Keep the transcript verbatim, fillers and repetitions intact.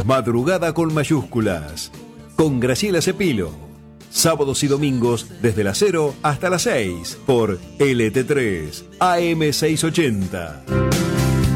Madrugada con mayúsculas, con Graciela Cepilo. Sábados y domingos desde las cero hasta las seis por L T tres A M seiscientos ochenta.